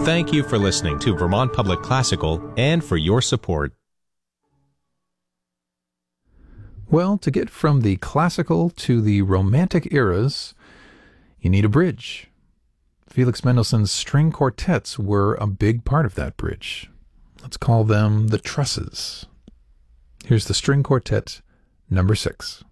Thank you for listening to Vermont Public Classical and for your support. Well, to get from the classical to the romantic eras, you need a bridge. Felix Mendelssohn's string quartets were a big part of that bridge. Let's call them the trusses. Here's the string quartet number 6.